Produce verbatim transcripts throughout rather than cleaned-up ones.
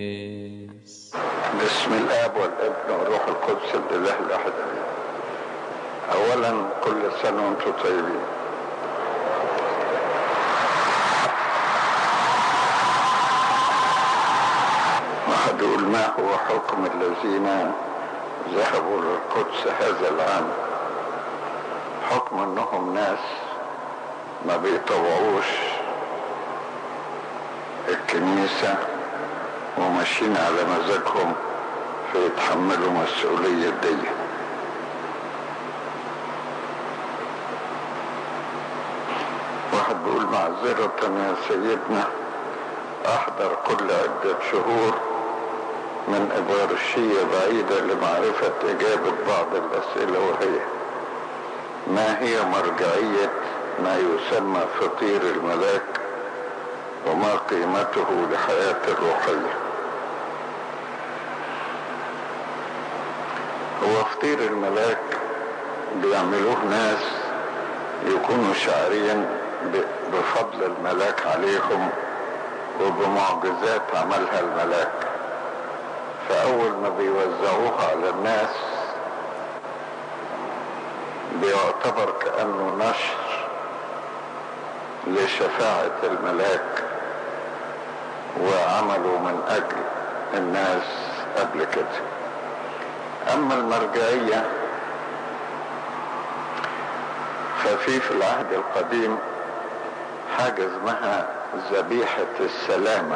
بسم الاب والابن والروح القدس الاله الاحد. اولا كل سنه وانتم طيبين. واحد يقول ما هو حكم الذين ذهبوا للقدس هذا العام؟ حكم انهم ناس ما بيطوعوش الكنيسه وماشيين على مزاجهم فيتحملوا مسؤولية دي. واحد بيقول معذرة يا سيدنا، احضر كل عدة شهور من ابارشية بعيدة لمعرفة اجابة بعض الاسئلة، وهي ما هي مرجعية ما يسمى فطير الملاك وما قيمته لحياة الروحية؟ هو فطير الملاك بيعملوه ناس يكونوا شاعرين بفضل الملاك عليهم وبمعجزات عملها الملاك، فأول ما بيوزعوها على الناس بيعتبر كأنه نشر لشفاعة الملاك وعملوا من أجل الناس قبل كده. أما المرجعية ففي في العهد القديم حاجة اسمها ذبيحة السلامة،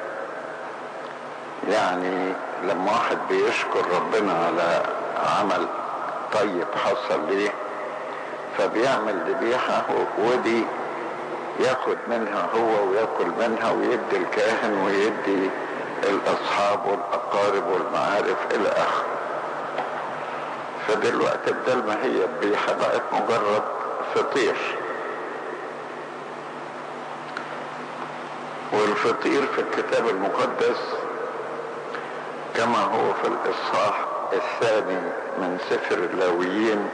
يعني لما واحد بيشكر ربنا على عمل طيب حصل ليه فبيعمل ذبيحة، ودي ياخد منها هو وياكل منها ويدي الكاهن ويدي الأصحاب والأقارب والمعارف إلى آخره. فدلوقتي بدل ما هي ذبيحة بقت مجرد فطير. والفطير في الكتاب المقدس كما هو في الإصحاح الثاني من سفر اللاويين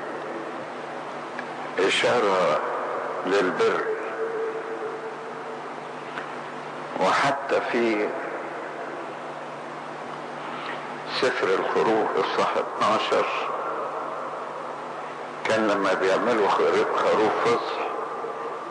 إشارة للبر، وحتى في سفر الخروج الصح اتناشر كان لما بيعملوا خروف فصح